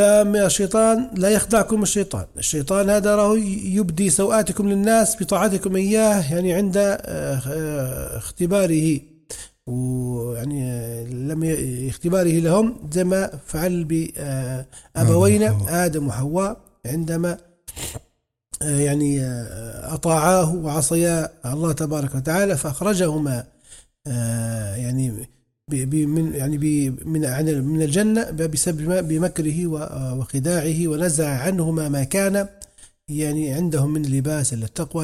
الشيطان لا يخدعكم الشيطان هذا راه يبدي سوآتكم للناس بطاعتكم إياه، يعني عند اختباره، ويعني لم اختباره لهم زي ما فعل بأبوينا آدم وحواء عندما يعني أطاعاه وعصيا الله تبارك وتعالى، فأخرجهما يعني من الجنة بسبب بمكره وخداعه، ونزع عنهما ما كان يعني عندهم من لباس التقوى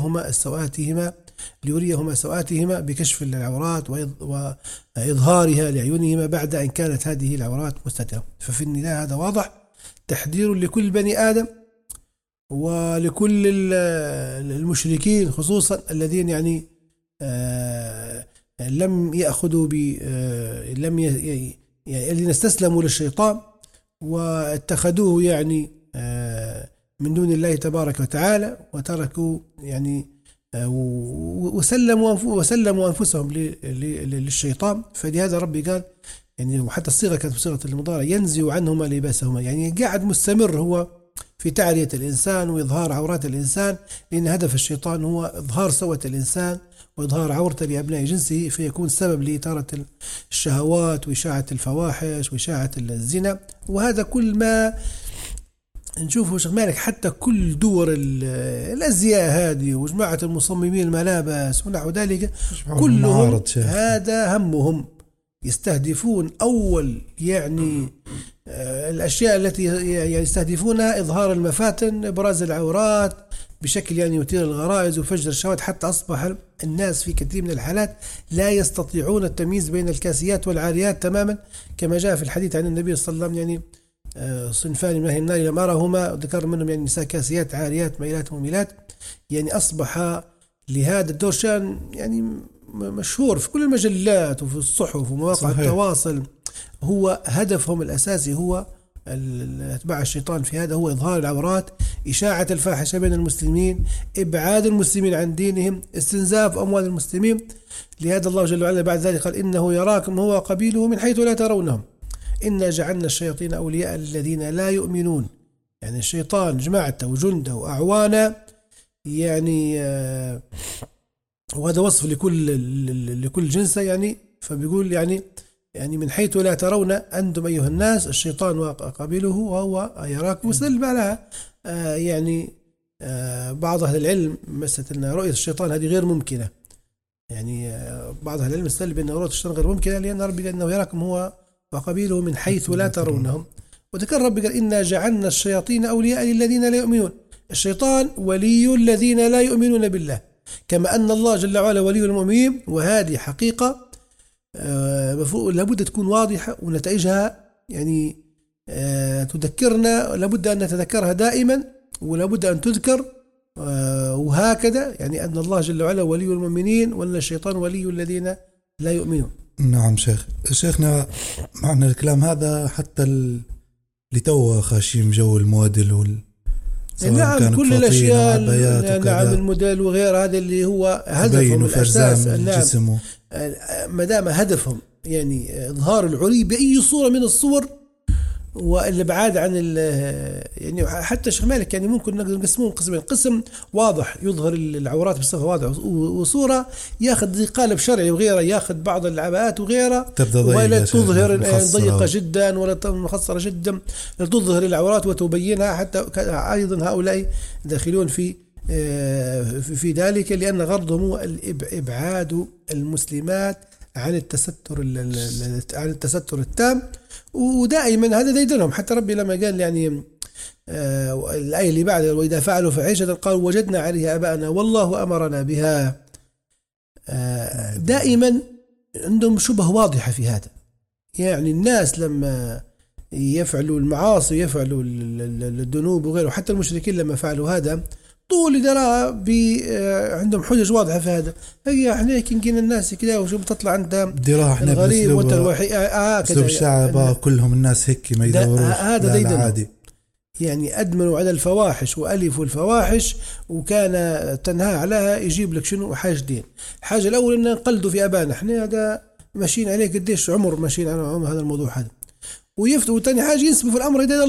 ليريهما سوآتهما بكشف العورات وإظهارها لعيونهما بعد أن كانت هذه العورات مستترة. ففي النداء هذا واضح تحذير لكل بني آدم ولكل المشركين خصوصا الذين يعني لم يأخذوا الذين استسلموا للشيطان واتخذوه يعني من دون الله تبارك وتعالى، وتركوا يعني وسلموا أنفسهم للشيطان. فلهذا ربي قال يعني، وحتى الصيغة كانت بصيغة المضارع، ينزع عنهما لباسهما، يعني قاعد مستمر هو في تعرية الإنسان وإظهار عورات الإنسان، لأن هدف الشيطان هو إظهار سوءة الإنسان وإظهار عورته لأبناء جنسه، فيكون سبب لإثارة الشهوات وإشاعة الفواحش وإشاعة الزنا. وهذا كل ما نشوفه شيخ مالك، حتى كل دور الأزياء هذه وجماعة المصممين الملابس ونحو ذلك كلهم هذا همهم، يستهدفون أول يعني الأشياء التي يستهدفونها إظهار المفاتن، إبراز العورات بشكل يعني يثير الغرائز وفجر الشهوات، حتى أصبح الناس في كثير من الحالات لا يستطيعون التمييز بين الكاسيات والعاريات تماما، كما جاء في الحديث عن النبي صلى الله عليه وسلم يعني صنفان من أهل النار لم أرهما، ذكر منهم يعني نساء كاسيات عاريات مائلات مميلات. يعني أصبح لهذا الدور شان يعني مشهور في كل المجلات وفي الصحف ومواقع التواصل، هو هدفهم الأساسي هو أتباع الشيطان في هذا هو إظهار العورات، إشاعة الفاحشة بين المسلمين، إبعاد المسلمين عن دينهم، استنزاف أموال المسلمين. لهذا الله جل وعلا بعد ذلك قال إنه يراكم هو وقبيله من حيث لا ترونهم إنا جعلنا الشياطين أولياء الذين لا يؤمنون. يعني الشيطان جماعته وجنده وأعوانه يعني وهذا وصف لكل جنسه يعني. فبيقول يعني من حيث لا ترون أنتم أيها الناس الشيطان وقبيله وهو يراكم. وسلم عليها يعني بعض أهل العلم مسألة أن رؤية الشيطان هذه غير ممكنة، يعني بعض أهل العلم استدل بأن رؤية الشيطان غير ممكنة لأن ربي أنه يراكم هو وقبيله من حيث لا ترونهم. وذكر ربي قال إنا جعلنا الشياطين أولياء للذين لا يؤمنون. الشيطان ولي الذين لا يؤمنون بالله، كما أن الله جل وعلا ولي المؤمنين. وهذه حقيقة لابد تكون واضحة ونتائجها يعني تذكرنا، لابد أن نتذكرها دائما ولابد أن تذكر وهكذا، يعني أن الله جل وعلا ولي المؤمنين وأن الشيطان ولي الذين لا يؤمنون. نعم شيخنا، معنى الكلام هذا حتى لتو خاشيم جو الموديل نعم كل الأشياء نعم الموديل وغير هذا اللي هو هدفهم الأساس. نعم مدام هدفهم يعني إظهار العري بأي صورة من الصور والابعاد عن يعني حتى شيخ مالك يعني ممكن نقدر نقسمهم قسمين، قسم واضح يظهر العورات بصفة واضحة وصورة ياخذ قالب شرعي وغيره، ياخذ بعض العباءات وغيره ولا تظهر ضيقة جدا ولا مخصرة جدا، تظهر العورات وتبينها. حتى أيضا هؤلاء داخلون في ذلك، لأن غرضهم هو إبعاد المسلمات عن التستر التام. ودائما هذا ديدنهم، حتى ربي لما قال يعني الآية اللي بعد وإذا فعلوا فحيشة قالوا وجدنا عليها آباءنا والله أمرنا بها، دائما عندهم شبه واضحة في هذا. يعني الناس لما يفعلوا المعاصي يفعلوا الذنوب وغيره، حتى المشركين لما فعلوا هذا طول دراء عندهم حجج واضحة في هذا. هي احنا كنا الناس كذا وشو بتطلع عندها الغريب وانت الوحيد كذا الشعب كلهم الناس هيك ما يدوروش. هذا ديدن عادي، يعني أدمنوا على الفواحش وألفوا الفواحش وكان تنهى عليها يجيب لك شنو حاجتين. الحاجة الأول إن نقلدوا في أبانا، احنا هذا ماشيين عليه قديش عمر ماشيين على هذا الموضوع هذا، ويفتوا. وثاني حاجة ينسبوا في الأمر